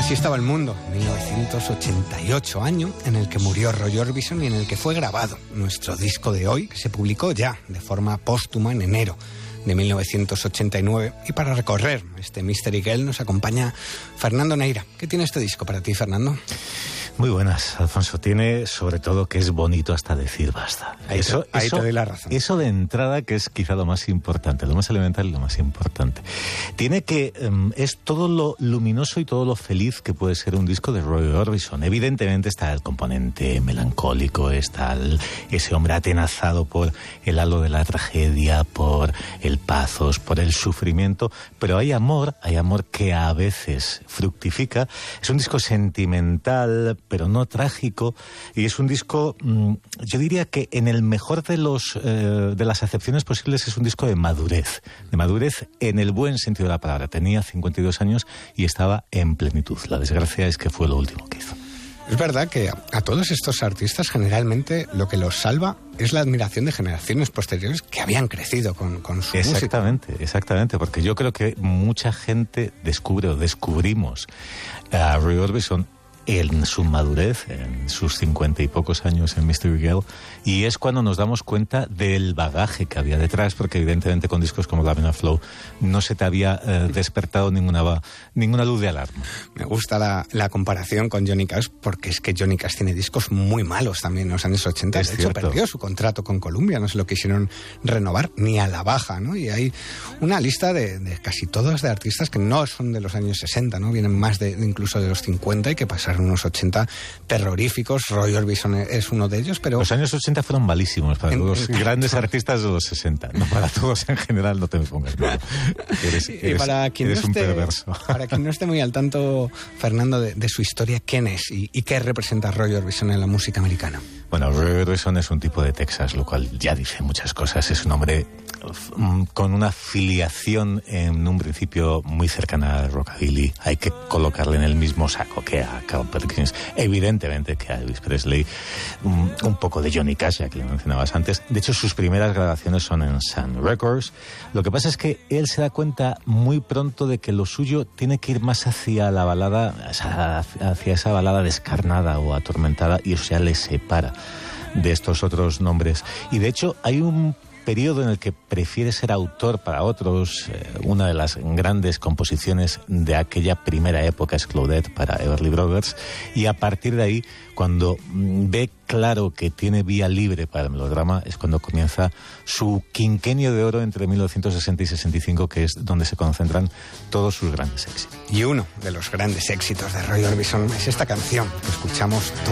Así estaba el mundo, 1988, año en el que murió Roy Orbison y en el que fue grabado nuestro disco de hoy, que se publicó ya de forma póstuma en enero de 1989. Y para recorrer este Mystery Girl nos acompaña Fernando Neira. ¿Qué tiene este disco para ti, Fernando? Muy buenas, Alfonso. Tiene sobre todo que es bonito hasta decir basta. Ahí te doy la razón. Eso de entrada, que es quizá lo más importante, lo más elemental y lo más importante. Tiene que es todo lo luminoso y todo lo feliz que puede ser un disco de Roy Orbison. Evidentemente está el componente melancólico, está ese hombre atenazado por el halo de la tragedia, por el pathos, por el sufrimiento, pero hay amor que a veces fructifica. Es un disco sentimental, pero no trágico, y es un disco, yo diría que en el mejor de las acepciones posibles es un disco de madurez en el buen sentido de la palabra. Tenía 52 años y estaba en plenitud. La desgracia es que fue lo último que hizo. Es verdad que a todos estos artistas generalmente lo que los salva es la admiración de generaciones posteriores que habían crecido con su música. Exactamente, porque yo creo que mucha gente descubrimos a Roy Orbison en su madurez, en sus 50 y pocos años en Mystery Girl, y es cuando nos damos cuenta del bagaje que había detrás, porque evidentemente con discos como Love in a Flow no se te había despertado ninguna luz de alarma. Me gusta la comparación con Johnny Cash, porque es que Johnny Cash tiene discos muy malos también en los años 80. De hecho, perdió su contrato con Columbia, no se lo quisieron renovar ni a la baja, ¿no? Y hay una lista de casi todos de artistas que no son de los años 60, ¿no? Vienen más incluso de los 50 y que pasaron unos 80 terroríficos. Roy Orbison es uno de ellos, pero... Los años 80 fueron malísimos para los grandes artistas de los 60. No para todos en general, no te me pongas mal. Eres un perverso. Para quien no esté muy al tanto, Fernando, de su historia, ¿quién es y qué representa Roy Orbison en la música americana? Bueno, Roy Orbison es un tipo de Texas, lo cual ya dice muchas cosas. Es un hombre con una filiación en un principio muy cercana al rockabilly. Hay que colocarle en el mismo saco que a Carl Perkins, evidentemente que a Elvis Presley, un poco de Johnny Cash, ya que lo mencionabas antes. De hecho, sus primeras grabaciones son en Sun Records. Lo que pasa es que él se da cuenta muy pronto de que lo suyo tiene que ir más hacia la balada, hacia esa balada descarnada o atormentada, y eso ya le separa de estos otros nombres. Y de hecho hay un periodo en el que prefiere ser autor para otros. Una de las grandes composiciones de aquella primera época es Claudette para Everly Brothers, y a partir de ahí, cuando ve claro que tiene vía libre para el melodrama, es cuando comienza su quinquenio de oro entre 1960 y 65, que es donde se concentran todos sus grandes éxitos. Y uno de los grandes éxitos de Roy Orbison es esta canción que escuchamos